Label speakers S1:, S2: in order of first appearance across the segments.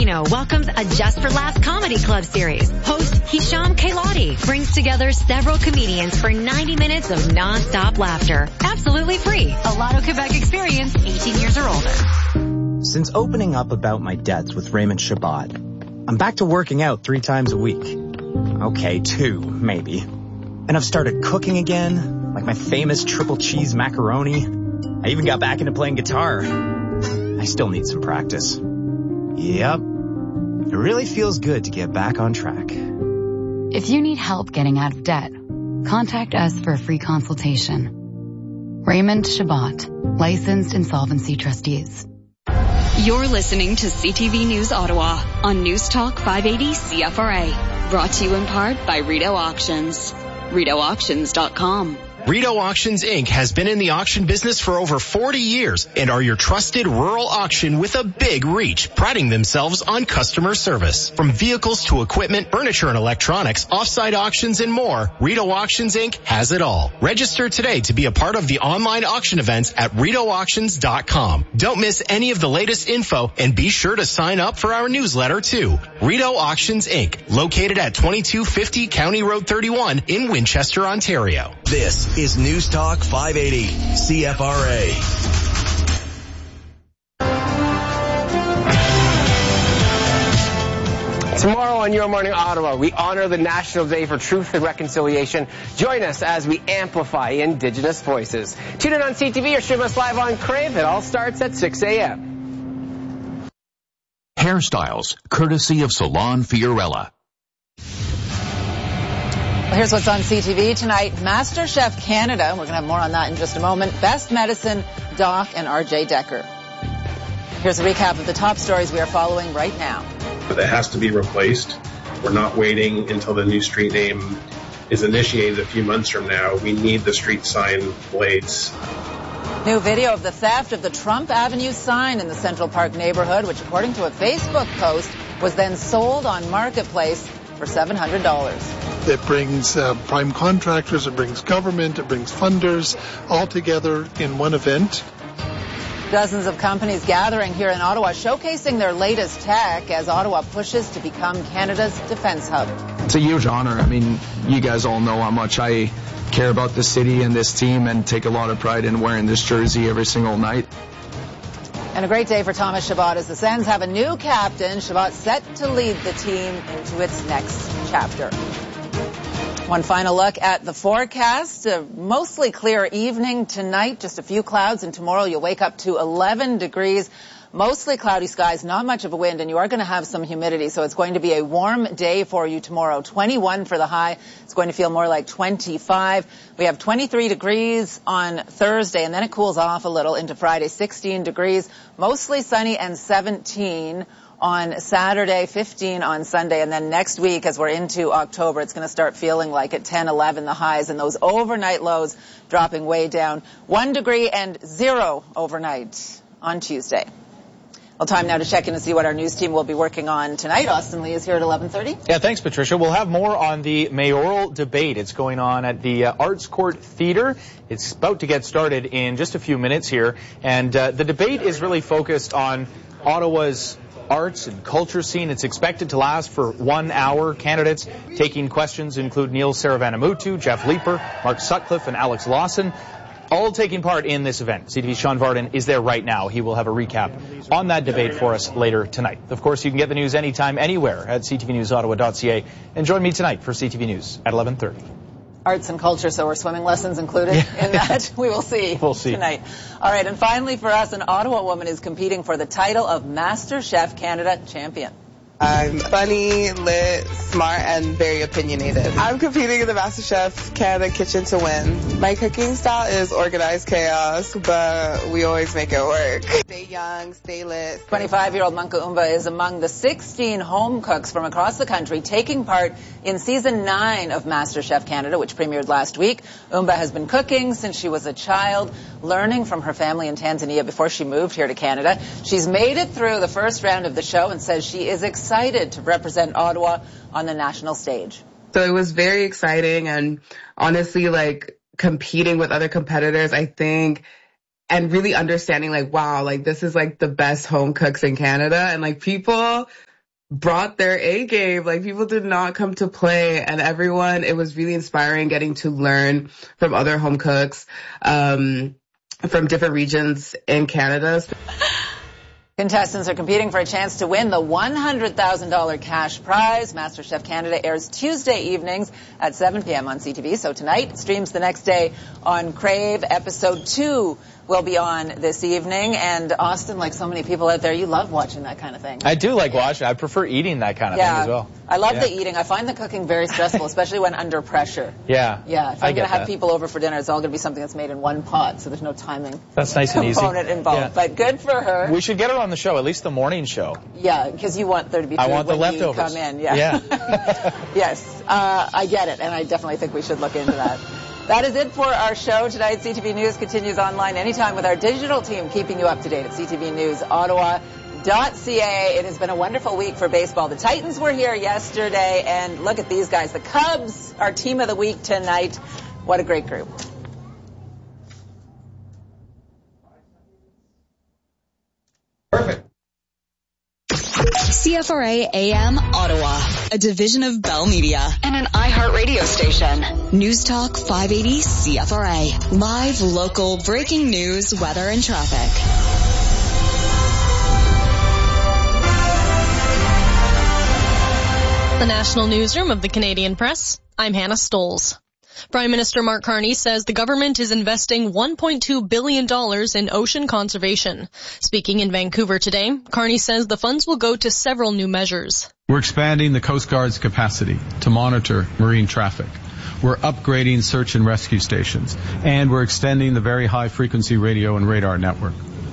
S1: Casino welcomes a Just for Laughs Comedy Club series. Host Hisham Kailati brings together several comedians for 90 minutes of non-stop laughter. Absolutely free. A Lotto Quebec experience, 18 years or older.
S2: Since opening up about my debts with Raymond Shabbat, I'm back to working out 3 times a week. Okay, 2, maybe. And I've started cooking again, like my famous triple cheese macaroni. I even got back into playing guitar. I still need some practice. Yep. It really feels good to get back on track.
S3: If you need help getting out of debt, contact us for a free consultation. Raymond Shabbat, licensed insolvency trustees.
S4: You're listening to CTV News Ottawa on News Talk 580 CFRA. Brought to you in part by Rideau Auctions. RideauAuctions.com.
S5: Rideau Auctions, Inc. has been in the auction business for over 40 years and are your trusted rural auction with a big reach, priding themselves on customer service. From vehicles to equipment, furniture and electronics, off-site auctions and more, Rideau Auctions, Inc. has it all. Register today to be a part of the online auction events at RideauAuctions.com. Don't miss any of the latest info and be sure to sign up for our newsletter too. Rideau Auctions, Inc. Located at 2250 County Road 31 in Winchester, Ontario.
S6: This is News Talk 580 CFRA.
S7: Tomorrow on Your Morning Ottawa, we honor the National Day for Truth and Reconciliation. Join us as we amplify Indigenous voices. Tune in on CTV or stream us live on Crave. It all starts at 6 a.m.
S8: Hairstyles, courtesy of Salon Fiorella.
S9: Here's what's on CTV tonight. MasterChef Canada, we're going to have more on that in just a moment. Best Medicine, Doc, and RJ Decker. Here's a recap of the top stories we are following right now.
S10: That has to be replaced. We're not waiting until the new street name is initiated a few months from now. We need the street sign blades.
S9: New video of the theft of the Trump Avenue sign in the Central Park neighborhood, which according to a Facebook post was then sold on Marketplace for $700.
S11: It brings prime contractors, it brings government, it brings funders all together in one event.
S9: Dozens of companies gathering here in Ottawa showcasing their latest tech as Ottawa pushes to become Canada's defense hub.
S12: It's a huge honor. I mean, you guys all know how much I care about the city and this team and take a lot of pride in wearing this jersey every single night.
S9: And a great day for Thomas Chabot as the Sens have a new captain. Chabot set to lead the team into its next chapter. One final look at the forecast. A mostly clear evening tonight, just a few clouds, and tomorrow you'll wake up to 11 degrees. Mostly cloudy skies, not much of a wind, and you are going to have some humidity, so it's going to be a warm day for you tomorrow. 21 for the high. It's going to feel more like 25. We have 23 degrees on Thursday, and then it cools off a little into Friday. 16 degrees, mostly sunny, and 17 on Saturday, 15 on Sunday, and then next week as we're into October, it's going to start feeling like at 10, 11 the highs, and those overnight lows dropping way down. 1 degree and 0 overnight on Tuesday. Well, time now to check in and see what our news team will be working on tonight. Austin Lee is here at 11:30.
S13: Yeah, thanks, Patricia. We'll have more on the mayoral debate. It's going on at the Arts Court Theatre. It's about to get started in just a few minutes here. And the debate is really focused on Ottawa's arts and culture scene. It's expected to last for 1 hour. Candidates taking questions include Neil Saravanamutu, Jeff Leeper, Mark Sutcliffe, and Alex Lawson, all taking part in this event. CTV's Sean Varden is there right now. He will have a recap on that debate for us later tonight. Of course, you can get the news anytime, anywhere at ctvnewsottawa.ca. And join me tonight for CTV News at 11:30.
S9: Arts and culture, so are swimming lessons included in that? We will see.
S13: We'll see
S9: tonight. All right, and finally for us, an Ottawa woman is competing for the title of MasterChef Canada champion.
S14: I'm funny, lit, smart, and very opinionated. I'm competing in the MasterChef Canada kitchen to win. My cooking style is organized chaos, but we always make it work. Stay young, stay lit.
S9: 25-year-old Manka Umba is among the 16 home cooks from across the country taking part in Season 9 of MasterChef Canada, which premiered last week. Umba has been cooking since she was a child, learning from her family in Tanzania before she moved here to Canada. She's made it through the first round of the show and says she is excited to represent Ottawa on the national stage.
S14: So it was very exciting, and honestly, like, competing with other competitors, I think, and really understanding, like, wow, like, this is like the best home cooks in Canada, and like people brought their A game. Like, people did not come to play, and everyone, it was really inspiring getting to learn from other home cooks, from different regions in Canada.
S9: Contestants are competing for a chance to win the $100,000 cash prize. MasterChef Canada airs Tuesday evenings at 7 p.m. on CTV. So tonight, it streams the next day on Crave. Episode 2 will be on this evening. And Austin, like so many people out there, you love watching that kind of thing.
S13: I do like watching. I prefer eating that kind of thing as well.
S9: I love the eating. I find the cooking very stressful, especially when under pressure.
S13: Yeah.
S9: Yeah. If I'm going to have people over for dinner, it's all going to be something that's made in one pot, so there's no timing.
S13: That's nice and easy.
S9: Component involved. Yeah. But good for her.
S13: We should get her on the show, at least the morning show.
S9: Yeah, because you want there to be food
S13: I want
S9: when
S13: the leftovers.
S9: You come in. Yeah. Yes. I get it, and I definitely think we should look into that. That is it for our show tonight. CTV News continues online anytime with our digital team, keeping you up to date at ctvnewsottawa.ca. It has been a wonderful week for baseball. The Titans were here yesterday, and look at these guys. The Cubs are team of the week tonight. What a great group.
S7: Perfect.
S4: CFRA AM Ottawa, a division of Bell Media and an iHeartRadio station. News Talk 580 CFRA. Live, local, breaking news, weather, and traffic.
S15: The National Newsroom of the Canadian Press. I'm Hannah Stoles. Prime Minister Mark Carney says the government is investing $1.2 billion in ocean conservation. Speaking in Vancouver today, Carney says the funds will go to several new measures.
S16: We're expanding the Coast Guard's capacity to monitor marine traffic. We're upgrading search and rescue stations, and we're extending the very high-frequency radio and radar network.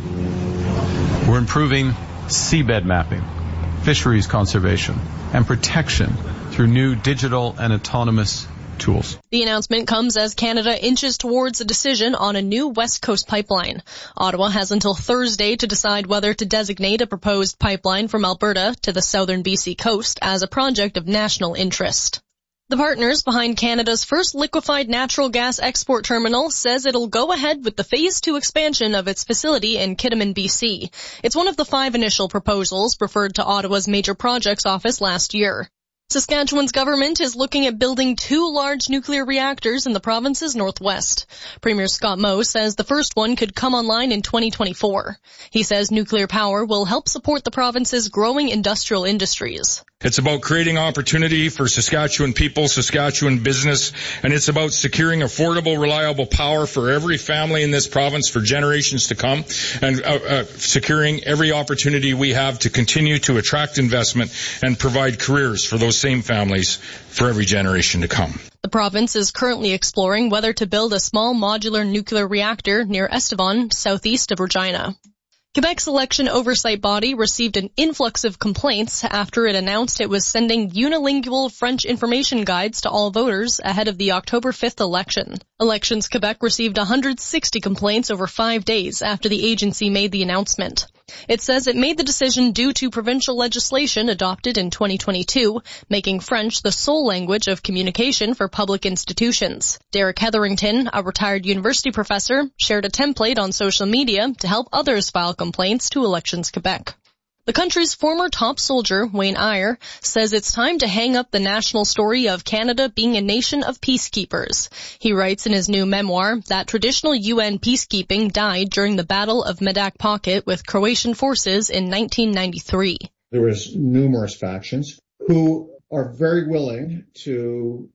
S16: We're improving seabed mapping, fisheries conservation, and protection through new digital and autonomous tools.
S15: The announcement comes as Canada inches towards a decision on a new West Coast pipeline. Ottawa has until Thursday to decide whether to designate a proposed pipeline from Alberta to the southern BC coast as a project of national interest. The partners behind Canada's first liquefied natural gas export terminal says it'll go ahead with the Phase 2 expansion of its facility in Kitiman, BC. It's one of the 5 initial proposals referred to Ottawa's Major Projects Office last year. Saskatchewan's government is looking at building 2 large nuclear reactors in the province's northwest. Premier Scott Moe says the first one could come online in 2024. He says nuclear power will help support the province's growing industrial industries.
S17: It's about creating opportunity for Saskatchewan people, Saskatchewan business, and it's about securing affordable, reliable power for every family in this province for generations to come, and securing every opportunity we have to continue to attract investment and provide careers for those same families for every generation to come.
S15: The province is currently exploring whether to build a small modular nuclear reactor near Estevan, southeast of Regina. Quebec's election oversight body received an influx of complaints after it announced it was sending unilingual French information guides to all voters ahead of the October 5th election. Elections Quebec received 160 complaints over 5 days after the agency made the announcement. It says it made the decision due to provincial legislation adopted in 2022, making French the sole language of communication for public institutions. Derek Hetherington, a retired university professor, shared a template on social media to help others file complaints to Elections Quebec. The country's former top soldier, Wayne Eyre, says it's time to hang up the national story of Canada being a nation of peacekeepers. He writes in his new memoir that traditional UN peacekeeping died during the Battle of Medak Pocket with Croatian forces in 1993.
S18: There was numerous factions who are very willing to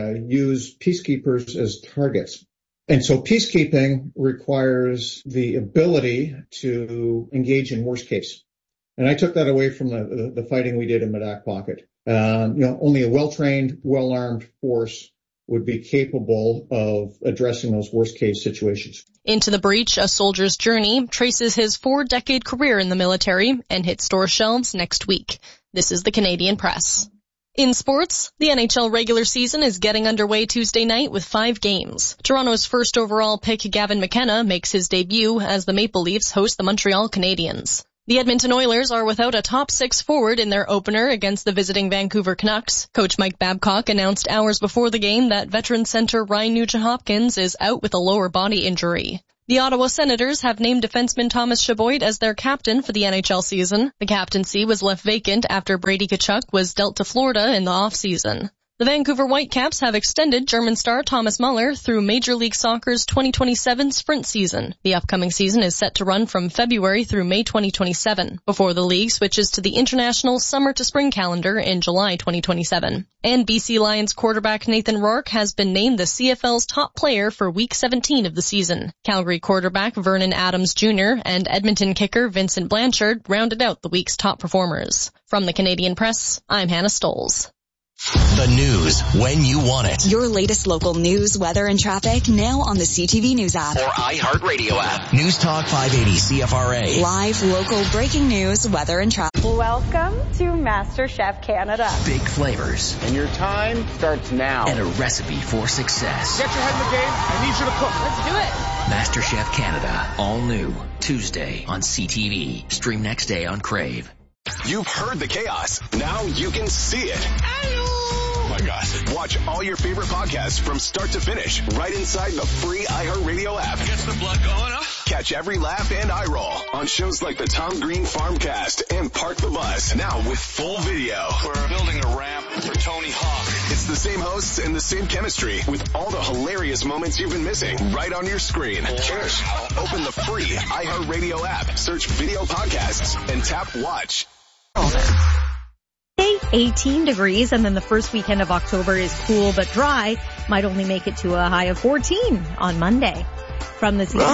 S18: use peacekeepers as targets. And so peacekeeping requires the ability to engage in worst case. And I took that away from the fighting we did in Medak Pocket. Only a well-trained, well-armed force would be capable of addressing those worst-case situations.
S15: Into the Breach, A Soldier's Journey traces his 4-decade career in the military and hits store shelves next week. This is the Canadian Press. In sports, the NHL regular season is getting underway Tuesday night with 5 games. Toronto's first overall pick, Gavin McKenna, makes his debut as the Maple Leafs host the Montreal Canadiens. The Edmonton Oilers are without a top 6 forward in their opener against the visiting Vancouver Canucks. Coach Mike Babcock announced hours before the game that veteran center Ryan Nugent-Hopkins is out with a lower body injury. The Ottawa Senators have named defenseman Thomas Chabot as their captain for the NHL season. The captaincy was left vacant after Brady Tkachuk was dealt to Florida in the offseason. The Vancouver Whitecaps have extended German star Thomas Muller through Major League Soccer's 2027 sprint season. The upcoming season is set to run from February through May 2027, before the league switches to the international summer to spring calendar in July 2027. And BC Lions quarterback Nathan Rourke has been named the CFL's top player for Week 17 of the season. Calgary quarterback Vernon Adams Jr. and Edmonton kicker Vincent Blanchard rounded out the week's top performers. From the Canadian Press, I'm Hannah Stolz.
S6: The news when you want it.
S4: Your latest local news, weather, and traffic now on the CTV News app.
S6: Or iHeartRadio app. News Talk 580 CFRA.
S4: Live local breaking news, weather, and traffic.
S19: Welcome to MasterChef Canada.
S6: Big flavors.
S7: And your time starts now.
S6: And a recipe for success.
S20: Get your head in the game. I need you to cook.
S19: Let's do it.
S6: MasterChef Canada. All new. Tuesday on CTV. Stream next day on Crave.
S21: You've heard the chaos. Now you can see it. Oh my God. Watch all your favorite podcasts from start to finish right inside the free iHeartRadio app.
S20: Gets the blood going, huh?
S21: Catch every laugh and eye roll on shows like the Tom Green Farmcast and Park the Bus. Now with full video.
S20: We're building a ramp for Tony Hawk.
S21: It's the same hosts and the same chemistry with all the hilarious moments you've been missing right on your screen. Cheers. Open the free iHeartRadio app, search video podcasts, and tap watch.
S22: 18 degrees, and then the first weekend of October is cool but dry. Might only make it to a high of 14 on Monday. From the